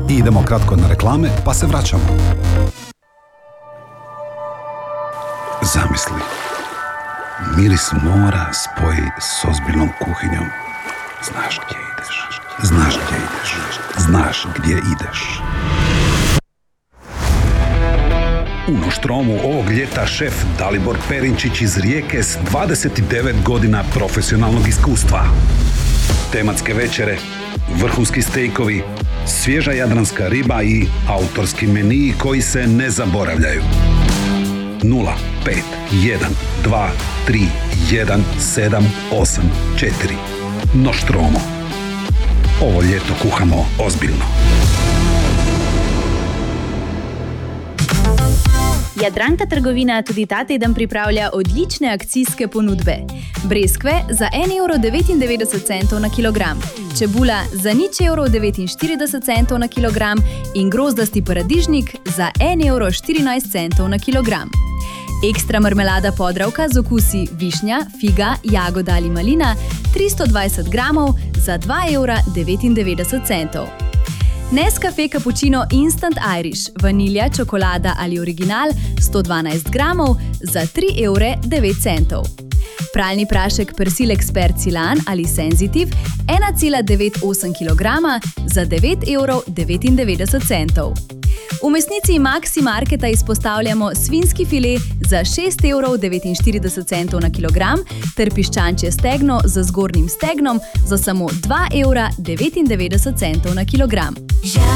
Idemo kratko na reklame, pa se vraćamo. Zamisli, miris mora spoji s ozbiljnom kuhinjom. Znaš gdje ideš, znaš gdje ideš, znaš gdje ideš. U Noštromu ovog ljeta šef Dalibor Perinčić iz Rijeke s 29 godina profesionalnog iskustva. Tematske večere, vrhunski stejkovi, svježa jadranska riba i autorski meniji koji se ne zaboravljaju. 0, 5, 1, 2, 3, 1, 7, 8, 4. Noštromo. Ovo ljeto kuhamo ozbiljno. Jadranka trgovina tudi ta teden pripravlja odlične akcijske ponudbe. Breskve za 1,99 € na kilogram, čebula za 0,49 € na kilogram in grozdasti paradižnik za 1,14 € na kilogram. Ekstra marmelada Podravka z okusi višnja, figa, jagoda ali malina 320 gramov za 2,99 €. Nescafe Cappuccino Instant Irish, vanilja, čokolada ali original 112 gramov za 3,09 €. Pralni prašek Persil Expert Cilan ali Sensitive 1,98 kg za 9,99 €. V mesnici Maxi Marketa izpostavljamo svinjski file za 6,49 € na kilogram ter piščančje stegno z zgornjim stegnom za samo 2,99 € na kilogram.